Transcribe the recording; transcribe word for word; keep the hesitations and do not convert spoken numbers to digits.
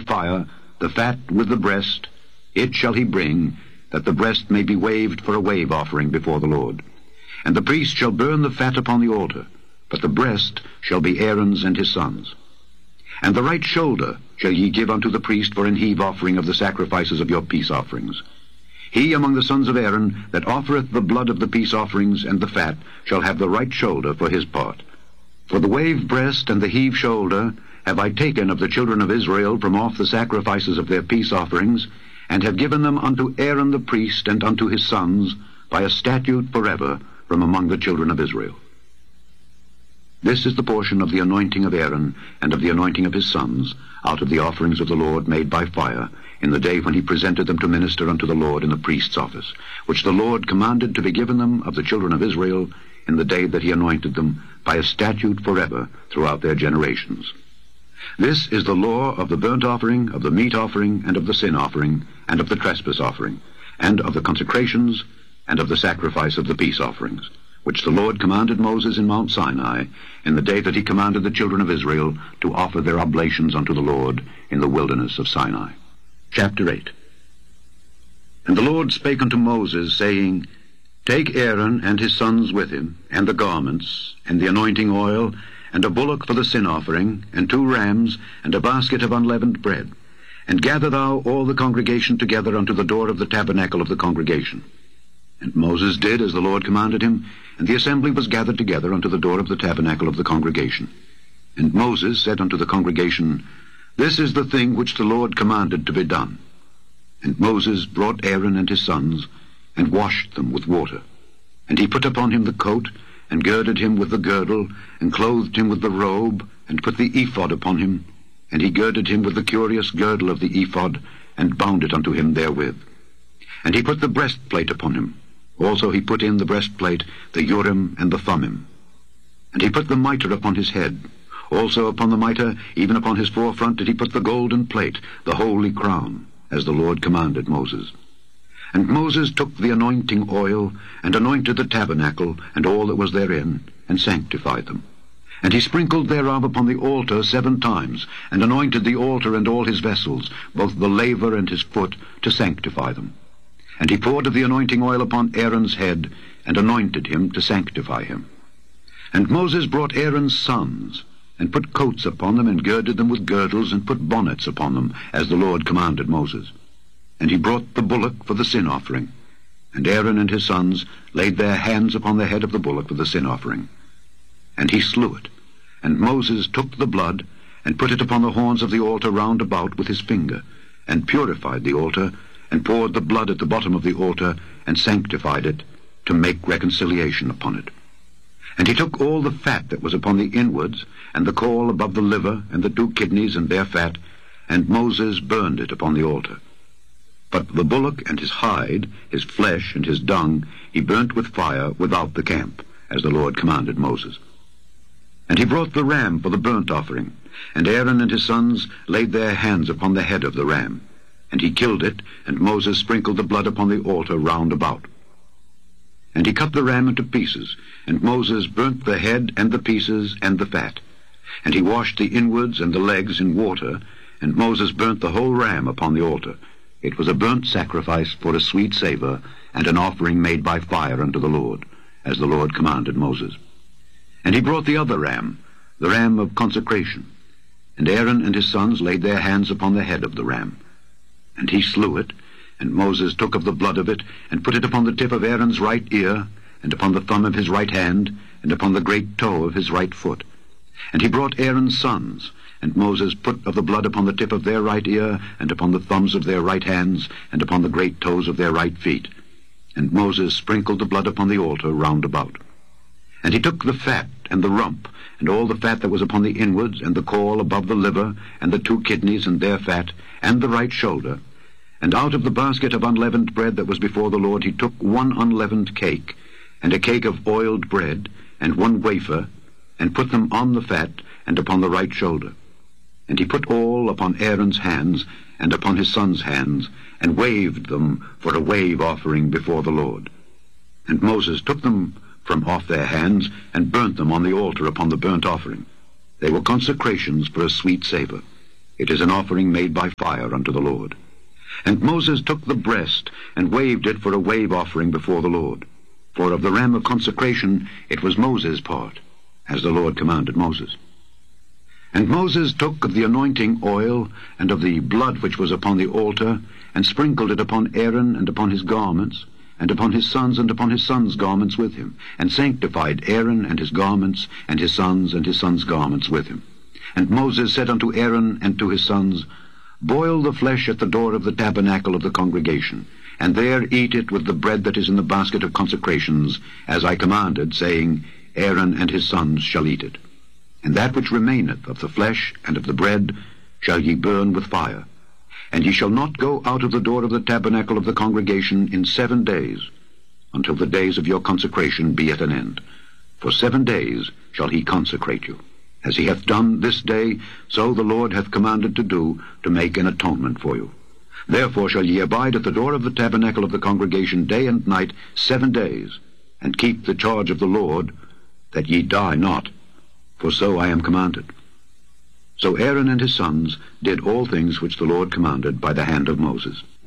fire, the fat with the breast, it shall he bring, that the breast may be waved for a wave offering before the Lord. And the priest shall burn the fat upon the altar, but the breast shall be Aaron's and his sons'. And the right shoulder shall ye give unto the priest for an heave offering of the sacrifices of your peace offerings. He among the sons of Aaron that offereth the blood of the peace offerings and the fat shall have the right shoulder for his part. For the wave breast and the heave shoulder have I taken of the children of Israel from off the sacrifices of their peace offerings, and have given them unto Aaron the priest and unto his sons by a statute forever from among the children of Israel. This is the portion of the anointing of Aaron and of the anointing of his sons out of the offerings of the Lord made by fire in the day when he presented them to minister unto the Lord in the priest's office, which the Lord commanded to be given them of the children of Israel in the day that he anointed them by a statute forever throughout their generations. This is the law of the burnt offering, of the meat offering, and of the sin offering, and of the trespass offering, and of the consecrations, and of the sacrifice of the peace offerings, which the Lord commanded Moses in Mount Sinai in the day that he commanded the children of Israel to offer their oblations unto the Lord in the wilderness of Sinai. Chapter eight. And the Lord spake unto Moses, saying, Take Aaron and his sons with him, and the garments, and the anointing oil, and a bullock for the sin offering, and two rams, and a basket of unleavened bread, and gather thou all the congregation together unto the door of the tabernacle of the congregation. And Moses did as the Lord commanded him, and the assembly was gathered together unto the door of the tabernacle of the congregation. And Moses said unto the congregation, This is the thing which the Lord commanded to be done. And Moses brought Aaron and his sons, and washed them with water. And he put upon him the coat, and girded him with the girdle, and clothed him with the robe, and put the ephod upon him. And he girded him with the curious girdle of the ephod, and bound it unto him therewith. And he put the breastplate upon him. Also he put in the breastplate the Urim and the Thummim. And he put the mitre upon his head. Also upon the mitre, even upon his forefront, did he put the golden plate, the holy crown, as the Lord commanded Moses. And Moses took the anointing oil, and anointed the tabernacle, and all that was therein, and sanctified them. And he sprinkled thereof upon the altar seven times, and anointed the altar and all his vessels, both the laver and his foot, to sanctify them. And he poured of the anointing oil upon Aaron's head, and anointed him to sanctify him. And Moses brought Aaron's sons, and put coats upon them, and girded them with girdles, and put bonnets upon them, as the Lord commanded Moses. And he brought the bullock for the sin offering. And Aaron and his sons laid their hands upon the head of the bullock for the sin offering. And he slew it. And Moses took the blood, and put it upon the horns of the altar round about with his finger, and purified the altar, and poured the blood at the bottom of the altar, and sanctified it, to make reconciliation upon it. And he took all the fat that was upon the inwards, and the caul above the liver, and the two kidneys and their fat, and Moses burned it upon the altar. But the bullock and his hide, his flesh and his dung, he burnt with fire without the camp, as the Lord commanded Moses. And he brought the ram for the burnt offering, and Aaron and his sons laid their hands upon the head of the ram. And he killed it, and Moses sprinkled the blood upon the altar round about. And he cut the ram into pieces, and Moses burnt the head and the pieces and the fat. And he washed the inwards and the legs in water, and Moses burnt the whole ram upon the altar. It was a burnt sacrifice for a sweet savour, and an offering made by fire unto the Lord, as the Lord commanded Moses. And he brought the other ram, the ram of consecration. And Aaron and his sons laid their hands upon the head of the ram. And he slew it, and Moses took of the blood of it, and put it upon the tip of Aaron's right ear, and upon the thumb of his right hand, and upon the great toe of his right foot. And he brought Aaron's sons, and Moses put of the blood upon the tip of their right ear, and upon the thumbs of their right hands, and upon the great toes of their right feet. And Moses sprinkled the blood upon the altar round about. And he took the fat and the rump, and all the fat that was upon the inwards, and the caul above the liver, and the two kidneys and their fat, and the right shoulder. And out of the basket of unleavened bread that was before the Lord he took one unleavened cake, and a cake of oiled bread, and one wafer, and put them on the fat, and upon the right shoulder. And he put all upon Aaron's hands, and upon his sons' hands, and waved them for a wave offering before the Lord. And Moses took them from off their hands, and burnt them on the altar upon the burnt offering. They were consecrations for a sweet savour. It is an offering made by fire unto the Lord. And Moses took the breast, and waved it for a wave offering before the Lord. For of the ram of consecration it was Moses' part, as the Lord commanded Moses. And Moses took of the anointing oil, and of the blood which was upon the altar, and sprinkled it upon Aaron and upon his garments, and upon his sons and upon his sons' garments with him, and sanctified Aaron and his garments, and his sons and his sons' garments with him. And Moses said unto Aaron and to his sons, Boil the flesh at the door of the tabernacle of the congregation, and there eat it with the bread that is in the basket of consecrations, as I commanded, saying, Aaron and his sons shall eat it. And that which remaineth of the flesh and of the bread shall ye burn with fire. And ye shall not go out of the door of the tabernacle of the congregation in seven days, until the days of your consecration be at an end. For seven days shall he consecrate you. As he hath done this day, so the Lord hath commanded to do, to make an atonement for you. Therefore shall ye abide at the door of the tabernacle of the congregation day and night seven days, and keep the charge of the Lord, that ye die not, for so I am commanded. So Aaron and his sons did all things which the Lord commanded by the hand of Moses.